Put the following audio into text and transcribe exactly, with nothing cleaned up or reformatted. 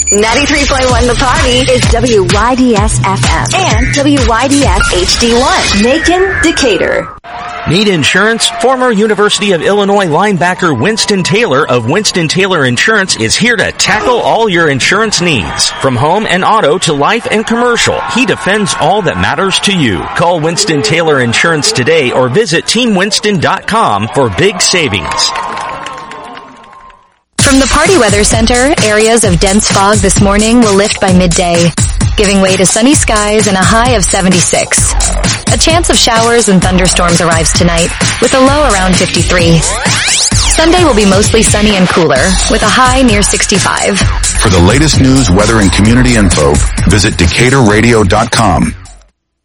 ninety-three point one The Party is W Y D S F M and W Y D S H D one. Macon, Decatur. Need insurance? Former University of Illinois linebacker Winston Taylor of Winston Taylor Insurance is here to tackle all your insurance needs. From home and auto to life and commercial, he defends all that matters to you. Call Winston Taylor Insurance today or visit team winston dot com for big savings. From the Party Weather Center, areas of dense fog this morning will lift by midday, giving way to sunny skies and a high of seventy-six. A chance of showers and thunderstorms arrives tonight, with a low around fifty-three. Sunday will be mostly sunny and cooler, with a high near sixty-five. For the latest news, weather, and community info, visit decatur radio dot com.